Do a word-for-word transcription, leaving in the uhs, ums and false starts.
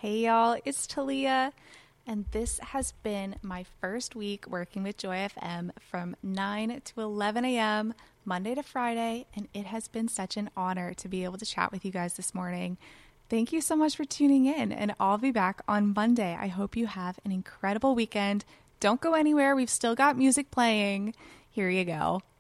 Hey y'all, it's Talia, and this has been my first week working with Joy F M from nine to eleven a.m. Monday to Friday, and it has been such an honor to be able to chat with you guys this morning. Thank you so much for tuning in, and I'll be back on Monday. I hope you have an incredible weekend. Don't go anywhere. We've still got music playing. Here you go.